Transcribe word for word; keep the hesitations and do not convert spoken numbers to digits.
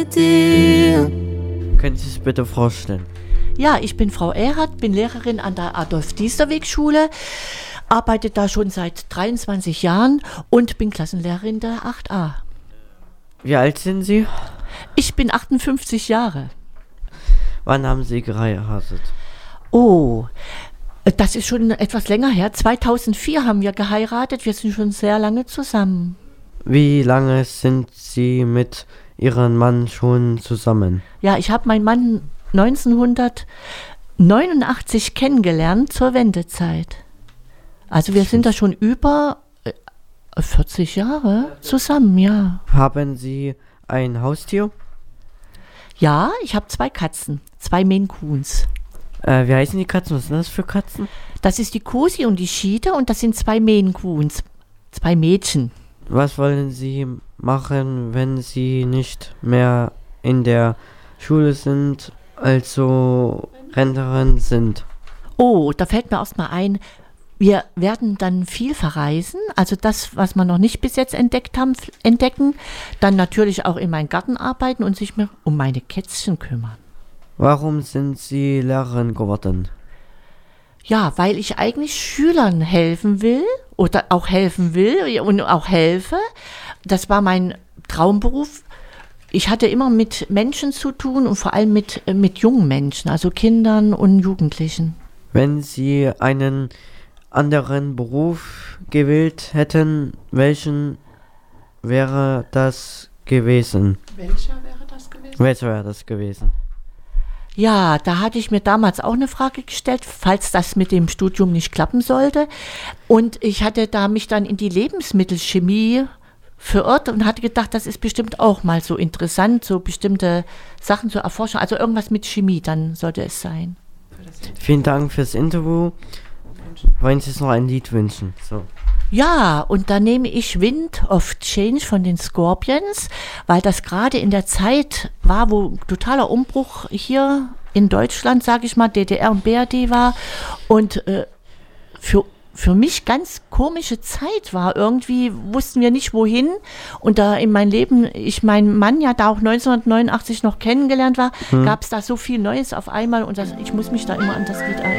Können Sie sich bitte vorstellen? Ja, ich bin Frau Erhardt, bin Lehrerin an der Adolf-Diesterweg-Schule, arbeite da schon seit dreiundzwanzig Jahren und bin Klassenlehrerin der acht a. Wie alt sind Sie? Ich bin achtundfünfzig Jahre. Wann haben Sie geheiratet? Oh, das ist schon etwas länger her. zweitausendvier haben wir geheiratet, wir sind schon sehr lange zusammen. Wie lange sind Sie mit Ihrem Mann schon zusammen? Ja, ich habe meinen Mann neunzehnhundertneunundachtzig kennengelernt zur Wendezeit. Also wir sind da schon über vierzig Jahre zusammen, ja. Haben Sie ein Haustier? Ja, ich habe zwei Katzen, zwei Maine Coons. Äh, wie heißen die Katzen? Was sind das für Katzen? Das ist die Cosi und die Schiede und das sind zwei Maine Coons, zwei Mädchen. Was wollen Sie machen, wenn Sie nicht mehr in der Schule sind, also Rentnerin sind? Oh, da fällt mir erstmal ein, wir werden dann viel verreisen, also das, was wir noch nicht bis jetzt entdeckt haben, entdecken. Dann natürlich auch in meinen Garten arbeiten und sich mir um meine Kätzchen kümmern. Warum sind Sie Lehrerin geworden? Ja, weil ich eigentlich Schülern helfen will oder auch helfen will und auch helfe. Das war mein Traumberuf. Ich hatte immer mit Menschen zu tun und vor allem mit, mit jungen Menschen, also Kindern und Jugendlichen. Wenn Sie einen anderen Beruf gewählt hätten, welchen wäre das gewesen? Welcher wäre das gewesen? Welcher wäre das gewesen? Ja, da hatte ich mir damals auch eine Frage gestellt, falls das mit dem Studium nicht klappen sollte. Und ich hatte da mich dann in die Lebensmittelchemie verirrt und hatte gedacht, das ist bestimmt auch mal so interessant, so bestimmte Sachen zu erforschen. Also irgendwas mit Chemie, dann sollte es sein. Vielen Dank fürs Interview. Wollen Sie sich noch ein Lied wünschen? So. Ja, und da nehme ich Wind of Change von den Scorpions, weil das gerade in der Zeit war, wo totaler Umbruch hier in Deutschland, sage ich mal, D D R und B R D war und äh, für für mich ganz komische Zeit war. Irgendwie wussten wir nicht, wohin. Und da in mein Leben, ich meinen Mann ja da auch neunzehnhundertneunundachtzig noch kennengelernt war, hm. gab es da so viel Neues auf einmal und das, ich muss mich da immer an das Lied erinnern.